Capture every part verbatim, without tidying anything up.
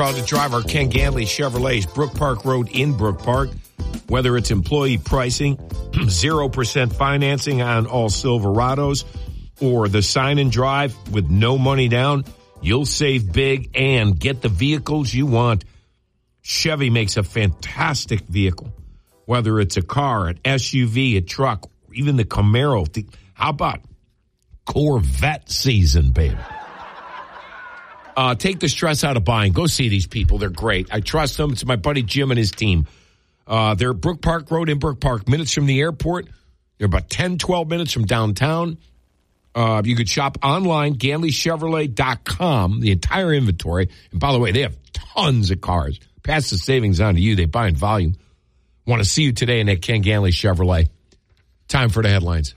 Proud to drive our Ken Ganley Chevrolets, Brook Park Road in Brook Park. Whether it's employee pricing, zero percent financing on all Silverados, or the sign and drive with no money down, you'll save big and get the vehicles you want. Chevy makes a fantastic vehicle. Whether it's a car, an S U V, a truck, even the Camaro. How about Corvette season, baby? Uh, take the stress out of buying. Go see these people. They're great. I trust them. It's my buddy Jim and his team. Uh, they're at Brook Park Road in Brook Park, minutes from the airport. They're about ten, twelve minutes from downtown. Uh, you could shop online, Ganley Chevrolet dot com, the entire inventory. And by the way, they have tons of cars. Pass the savings on to you. They buy in volume. Want to see you today in that Ken Ganley Chevrolet. Time for the headlines.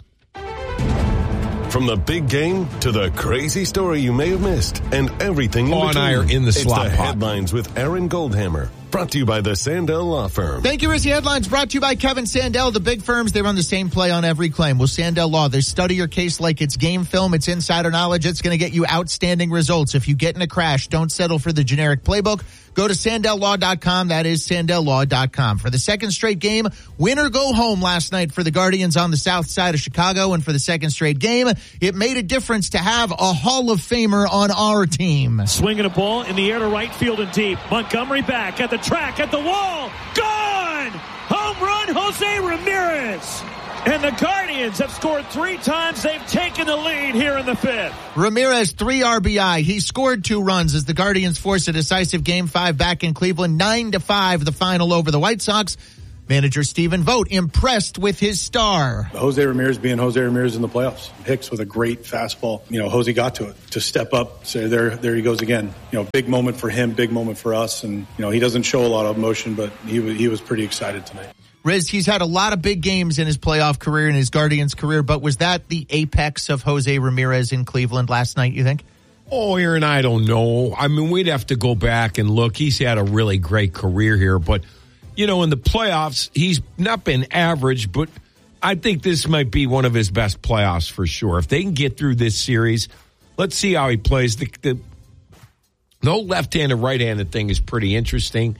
From the big game to the crazy story you may have missed and everything in Paul between. and I are in the it's slot the pot. Headlines with Aaron Goldhammer. Brought to you by the Sandell Law Firm. Thank you, Rizzy. Headlines brought to you by Kevin Sandell. The big firms, they run the same play on every claim. Well, Sandell Law, they study your case like it's game film. It's insider knowledge. It's going to get you outstanding results. If you get in a crash, don't settle for the generic playbook. Go to Sandell Law dot com. That is Sandell Law dot com. For the second straight game, win or go home last night for the Guardians on the south side of Chicago. And for the second straight game, it made a difference to have a Hall of Famer on our team. Swinging a ball in the air to right field and deep. Montgomery back at the track, at the wall. Gone! Home run, Jose Ramirez. And the Guardians have scored three times. They've taken the lead here in the fifth. Ramirez, three R B I. He scored two runs as the Guardians forced a decisive game five back in Cleveland. Nine to five, the final over the White Sox. Manager Stephen Vogt impressed with his star. Jose Ramirez being Jose Ramirez in the playoffs. Hicks with a great fastball. You know, Jose got to it to step up. Say, there, there he goes again. You know, big moment for him, big moment for us. And, you know, he doesn't show a lot of emotion, but he was, he was pretty excited tonight. Riz, he's had a lot of big games in his playoff career, in his Guardians career, but was that the apex of Jose Ramirez in Cleveland last night, you think? Oh, Aaron, I don't know. I mean, we'd have to go back and look. He's had a really great career here, but, you know, in the playoffs, he's not been average, but I think this might be one of his best playoffs for sure. If they can get through this series, let's see how he plays. The, the, the whole left-handed, right-handed thing is pretty interesting.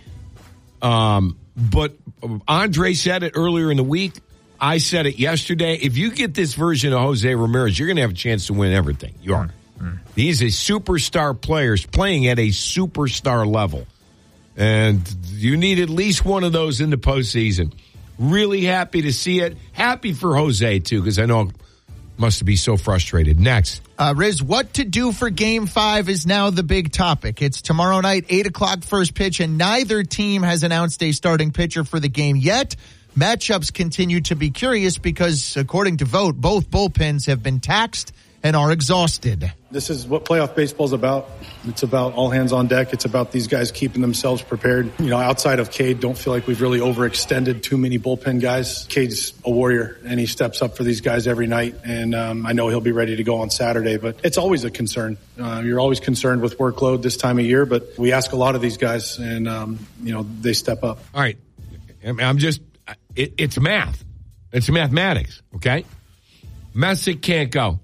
Um, but Andre said it earlier in the week. I said it yesterday. If you get this version of Jose Ramirez, you're going to have a chance to win everything. You are. Mm-hmm. He's a superstar player playing at a superstar level. And you need at least one of those in the postseason. Really happy to see it. Happy for Jose, too, because I know it must be so frustrated. Next. Uh, Riz, what to do for Game five is now the big topic. It's tomorrow night, eight o'clock first pitch, and neither team has announced a starting pitcher for the game yet. Matchups continue to be curious because, according to Vogt, both bullpens have been taxed and are exhausted. This is what playoff baseball is about. It's about all hands on deck. It's about these guys keeping themselves prepared. You know, outside of Cade, don't feel like we've really overextended too many bullpen guys. Cade's a warrior, and he steps up for these guys every night, and um, I know he'll be ready to go on Saturday, but it's always a concern. Uh, you're always concerned with workload this time of year, but we ask a lot of these guys, and, um, you know, they step up. All right. I'm just, it, it's math. It's mathematics, okay? Messick can't go.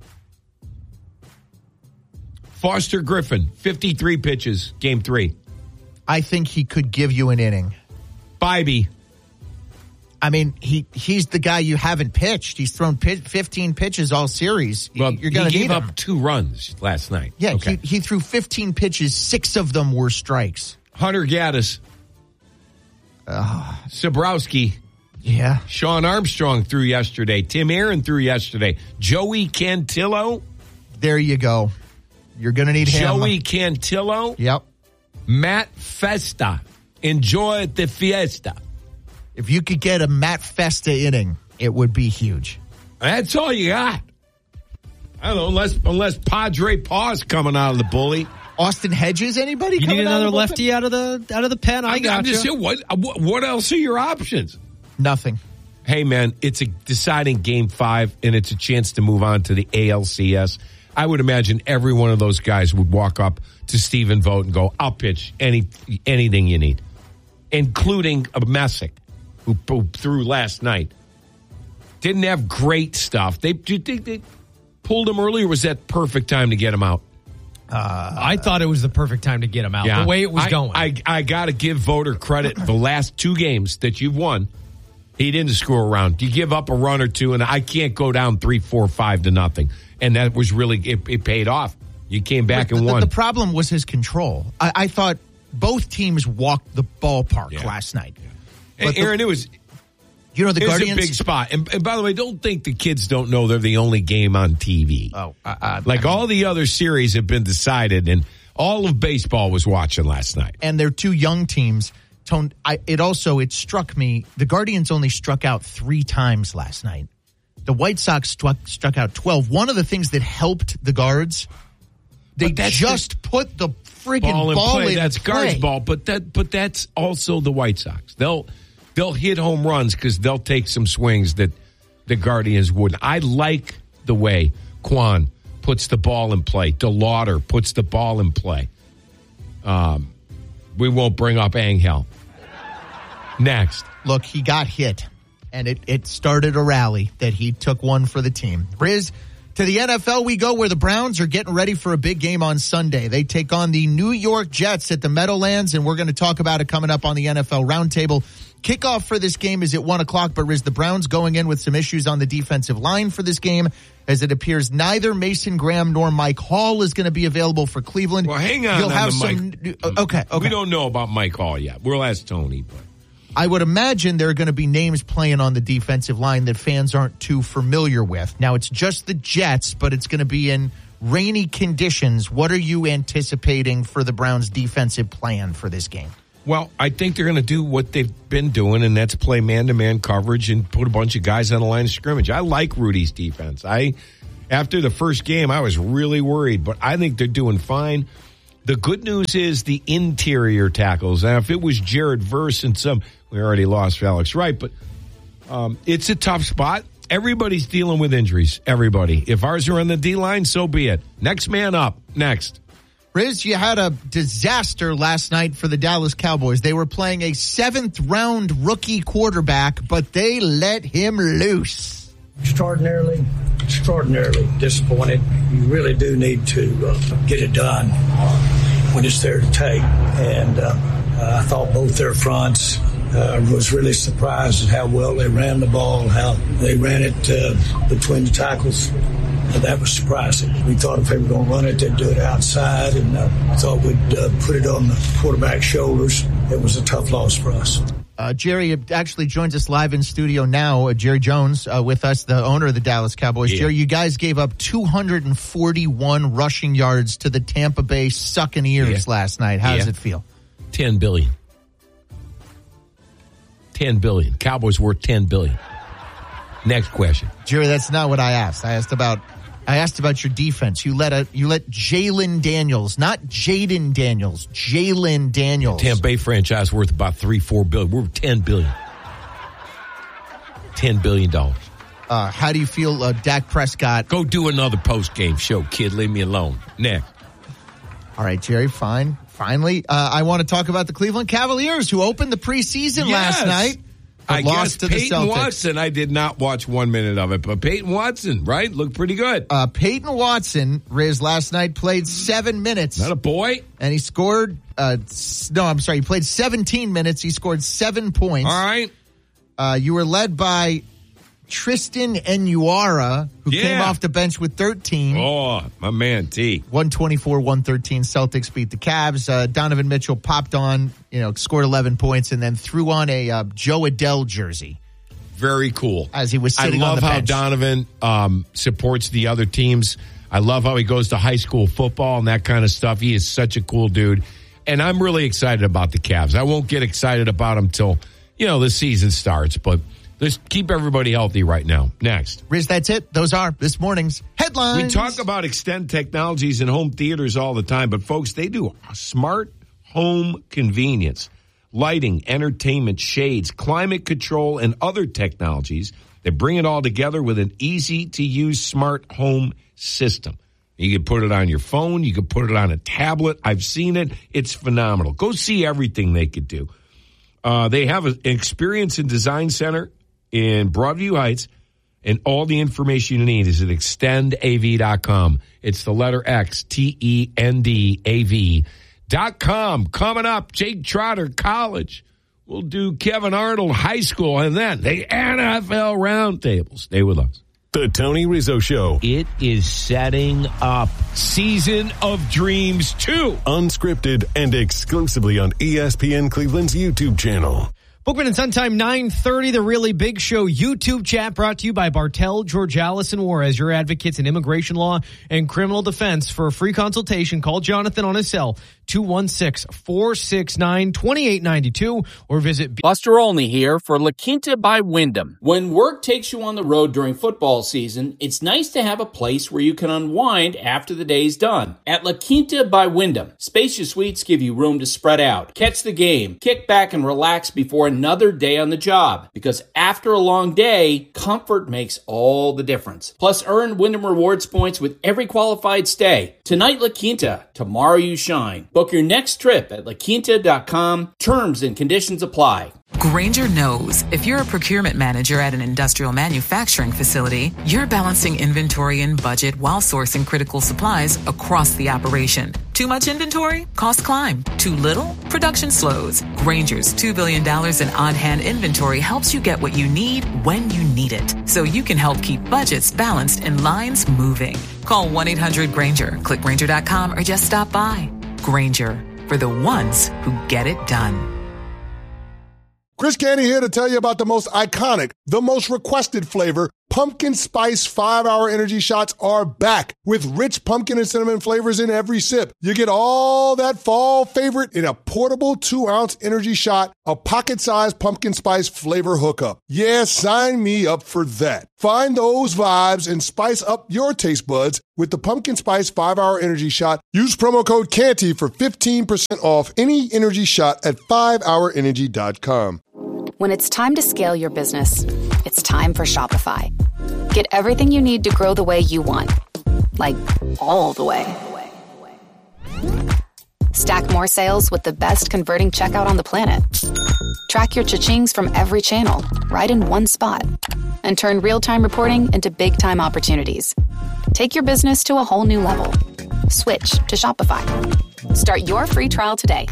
Foster Griffin, fifty-three pitches, game three. I think he could give you an inning. Bybee. I mean, he he's the guy you haven't pitched. He's thrown fifteen pitches all series. Well, You're going to he gave need up him. two runs last night. Yeah, okay. he, he threw fifteen pitches. Six of them were strikes. Hunter Gaddis. Uh, Sabrowski. Yeah. Sean Armstrong threw yesterday. Tim Aaron threw yesterday. Joey Cantillo. There you go. You're going to need him. Joey Cantillo. Yep. Matt Festa. Enjoy the fiesta. If you could get a Matt Festa inning, it would be huge. That's all you got. I don't know, unless unless Padre Paw's coming out of the bully. Austin Hedges, anybody? You coming need another out of the lefty out of the out of the pen. I I'm, got I'm just you. saying, what what else are your options? Nothing. Hey man, it's a deciding game five, and it's a chance to move on to the A L C S. I would imagine every one of those guys would walk up to Stephen Vogt and go, "I'll pitch any anything you need," including a Messick, who, who threw last night. Didn't have great stuff. They do you think they pulled him early, or was that perfect time to get him out? Uh, I thought it was the perfect time to get him out. Yeah. The way it was I, going. I, I got to give Voter credit. The last two games that you've won, he didn't screw around. You give up a run or two, and I can't go down three, four, five to nothing. And that was really, it, it paid off. You came back but and the, won. The problem was his control. I, I thought both teams walked the ballpark yeah. last night. Yeah. And Aaron, the, it was... You know, the it's Guardians... a big spot. And, and by the way, don't think the kids don't know they're the only game on T V. Oh, uh, uh, Like I mean, all the other series have been decided, and all of baseball was watching last night. And they're two young teams. Tone, I, it also, it struck me, the Guardians only struck out three times last night. The White Sox struck, struck out twelve. One of the things that helped the guards, they just the put the friggin' ball in ball play. in That's play. guards ball, but that but that's also the White Sox. They'll they'll hit home runs because they'll take some swings that the Guardians wouldn't. I like the way Kwan puts the ball in play. DeLauder puts the ball in play. Um, we won't bring up Angel. Next. Look, he got hit, and it, it started a rally that he took one for the team. Riz, to the N F L we go, where the Browns are getting ready for a big game on Sunday. They take on the New York Jets at the Meadowlands, and we're going to talk about it coming up on the N F L Roundtable. Kickoff for this game is at one o'clock, but Riz, the Browns going in with some issues on the defensive line for this game, as it appears neither Mason Graham nor Mike Hall is going to be available for Cleveland. Well, hang on. You'll on have the some. Mike. Uh, okay, okay. We don't know about Mike Hall yet. We'll ask Tony, but. I would imagine there are going to be names playing on the defensive line that fans aren't too familiar with. Now, it's just the Jets, but it's going to be in rainy conditions. What are you anticipating for the Browns' defensive plan for this game? Well, I think they're going to do what they've been doing, and that's play man-to-man coverage and put a bunch of guys on the line of scrimmage. I like Rudy's defense. I, after the first game, I was really worried, but I think they're doing fine. The good news is the interior tackles. Now, if it was Jared Verse and some, we already lost Alex Wright, but um, it's a tough spot. Everybody's dealing with injuries. Everybody. If ours are on the D-line, so be it. Next man up. Next. Riz, you had a disaster last night for the Dallas Cowboys. They were playing a seventh-round rookie quarterback, but they let him loose. Extraordinarily, extraordinarily disappointed. You really do need to uh, get it done when it's there to take. And uh, uh, I thought both their fronts uh, was really surprised at how well they ran the ball, how they ran it uh, between the tackles. Uh, that was surprising. We thought if they were going to run it, they'd do it outside, and uh, thought we'd uh, put it on the quarterback's shoulders. It was a tough loss for us. Uh, Jerry actually joins us live in studio now. Uh, Jerry Jones uh, with us, the owner of the Dallas Cowboys. Yeah. Jerry, you guys gave up two hundred forty-one rushing yards to the Tampa Bay Succaneers yeah. last night. How yeah. does it feel? ten billion dollars. ten billion dollars. Cowboys worth ten billion dollars. Next question. Jerry, that's not what I asked. I asked about I asked about your defense. You let a you let Jalen Daniels, not Jaden Daniels, Jalen Daniels. Tampa Bay franchise worth about three, four billion. We're ten billion. Ten billion dollars. Uh, how do you feel, uh, Dak Prescott? Go do another post game show, kid. Leave me alone. Next. All right, Jerry. Fine. Finally, uh, I want to talk about the Cleveland Cavaliers, who opened the preseason yes. last night. I lost guess to Peyton the Celtics. Watson, I did not watch one minute of it, but Peyton Watson, right, looked pretty good. Uh, Peyton Watson, Riz, last night played seven minutes. Not a boy. And he scored, uh, no, I'm sorry, he played seventeen minutes. He scored seven points. All right. Uh, you were led by Tristan Enuara, who yeah. came off the bench with thirteen. Oh, my man, T. one twenty-four one thirteen. Celtics beat the Cavs. Uh, Donovan Mitchell popped on, you know, scored eleven points, and then threw on a uh, Joe Adele jersey. Very cool. As he was sitting on the bench. I love how Donovan um, supports the other teams. I love how he goes to high school football and that kind of stuff. He is such a cool dude. And I'm really excited about the Cavs. I won't get excited about them till, you know, the season starts, but let's keep everybody healthy right now. Next. Riz, that's it. Those are this morning's headlines. We talk about Extend Technologies in home theaters all the time, but folks, they do smart home convenience, lighting, entertainment, shades, climate control, and other technologies. They bring it all together with an easy-to-use smart home system. You can put it on your phone. You can put it on a tablet. I've seen it. It's phenomenal. Go see everything they could do. Uh, they have an experience and design center in Broadview Heights, And all the information you need is at extend A V dot com. It's the letter X, T E N D A V dot com. Coming up, Jake Trotter, college. We'll do Kevin Arnold, high school, and then the N F L Roundtable. Stay with us. The Tony Rizzo Show. It is setting up Season of Dreams two. Unscripted and exclusively on E S P N Cleveland's YouTube channel. Bookman and Suntime, nine thirty, The Really Big Show YouTube chat brought to you by Bartel, Georgalis, and Juarez, your advocates in immigration law and criminal defense. For a free consultation, call Jonathan on his cell, two one six, four six nine, two eight nine two, or visit... Buster Olney here for La Quinta by Wyndham. When work takes you on the road during football season, it's nice to have a place where you can unwind after the day's done. At La Quinta by Wyndham, spacious suites give you room to spread out, catch the game, kick back and relax before another day on the job, because after a long day, comfort makes all the difference. Plus, earn Wyndham Rewards points with every qualified stay. Tonight, La Quinta. Tomorrow, you shine. Book your next trip at la quinta dot com. Terms and conditions apply. Grainger knows if you're a procurement manager at an industrial manufacturing facility, you're balancing inventory and budget while sourcing critical supplies across the operation. Too much inventory? Costs climb. Too little? Production slows. Grainger's two billion dollars in on-hand inventory helps you get what you need when you need it, so you can help keep budgets balanced and lines moving. Call one eight hundred Grainger, click Grainger dot com, or just stop by. Grainger, for the ones who get it done. Chris Candy here to tell you about the most iconic, the most requested flavor. Pumpkin Spice five hour Energy Shots are back with rich pumpkin and cinnamon flavors in every sip. You get all that fall favorite in a portable two ounce energy shot, a pocket-sized pumpkin spice flavor hookup. Yeah, sign me up for that. Find those vibes and spice up your taste buds with the Pumpkin Spice five hour Energy Shot. Use promo code Canty for fifteen percent off any energy shot at five hour energy dot com. When it's time to scale your business, it's time for Shopify. Get everything you need to grow the way you want. Like, all the way. Stack more sales with the best converting checkout on the planet. Track your cha-chings from every channel, right in one spot. And turn real-time reporting into big-time opportunities. Take your business to a whole new level. Switch to Shopify. Start your free trial today.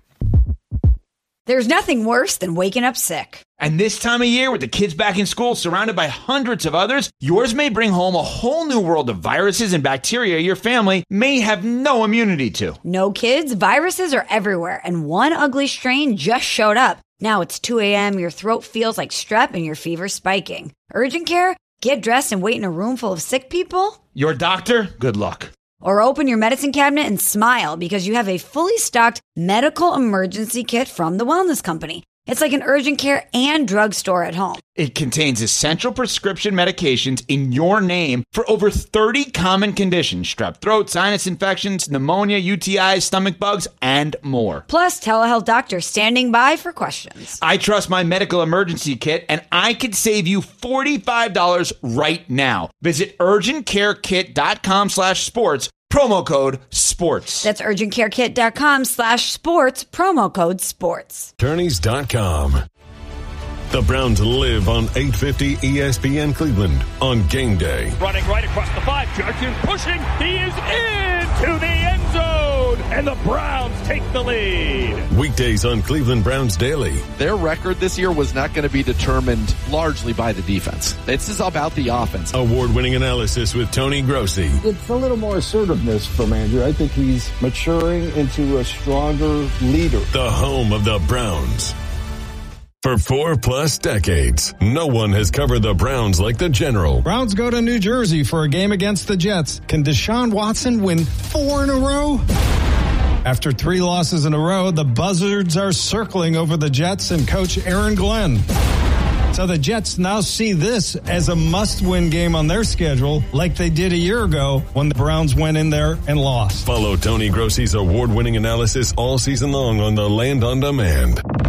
There's nothing worse than waking up sick. And this time of year, with the kids back in school, surrounded by hundreds of others, yours may bring home a whole new world of viruses and bacteria your family may have no immunity to. No, kids, viruses are everywhere, and one ugly strain just showed up. Now it's two a.m., your throat feels like strep, and your fever's spiking. Urgent care? Get dressed and wait in a room full of sick people? Your doctor? Good luck. Or open your medicine cabinet and smile because you have a fully stocked medical emergency kit from the Wellness Company. It's like an urgent care and drugstore at home. It contains essential prescription medications in your name for over thirty common conditions: strep throat, sinus infections, pneumonia, U T Is, stomach bugs, and more. Plus, telehealth doctors standing by for questions. I trust my medical emergency kit, and I could save you forty-five dollars right now. Visit urgentcarekit.com slash sports. Promo code SPORTS. That's urgentcarekit.com slash sports. Promo code SPORTS. Tourneys dot com. The Browns live on eight fifty E S P N Cleveland on game day. Running right across the five. Judkins pushing. He is into the end zone. And the Browns take the lead. Weekdays on Cleveland Browns Daily. Their record this year was not going to be determined largely by the defense. This is about the offense. Award-winning analysis with Tony Grossi. It's a little more assertiveness from Andrew. I think he's maturing into a stronger leader. The home of the Browns. For four plus decades, no one has covered the Browns like the General. Browns go to New Jersey for a game against the Jets. Can Deshaun Watson win four in a row? After three losses in a row, the Buzzards are circling over the Jets and coach Aaron Glenn. So the Jets now see this as a must-win game on their schedule, like they did a year ago when the Browns went in there and lost. Follow Tony Grossi's award-winning analysis all season long on the Land on Demand.